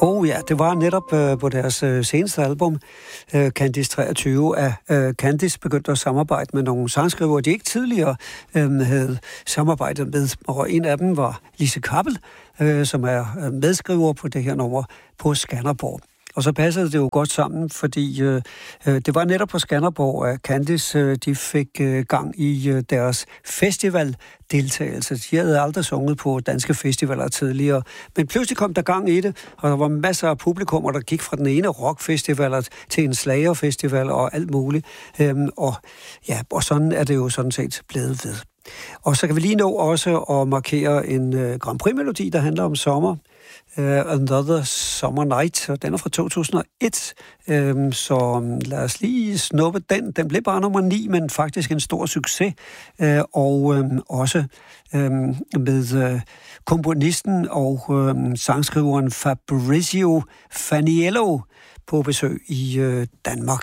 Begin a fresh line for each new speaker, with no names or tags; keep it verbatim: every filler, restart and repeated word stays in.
Oh ja, det var netop øh, på deres øh, seneste album, øh, Candice treogtyve, at øh, Candice begyndte at samarbejde med nogle sangskrivere, de ikke tidligere øh, havde samarbejdet med. Og en af dem var Lise Kappel, øh, som er medskriver på det her nummer på Skanderborg. Og så passede det jo godt sammen, fordi øh, det var netop på Skanderborg, at Candice øh, de fik øh, gang i øh, deres festivaldeltagelse. De havde aldrig sunget på danske festivaler tidligere, men pludselig kom der gang i det, og der var masser af publikummer, der gik fra den ene rockfestival til en slagerfestival og alt muligt. Øhm, og, ja, og sådan er det jo sådan set blevet ved. Og så kan vi lige nå også at markere en øh, Grand Prix-melodi, der handler om sommer. Uh, Another Summer Night, og den er fra to tusind og et, um, så lad os lige snuppe den. Den blev bare nummer ni, men faktisk en stor succes, uh, og um, også um, med uh, komponisten og um, sangskriveren Fabrizio Faniello på besøg i uh, Danmark.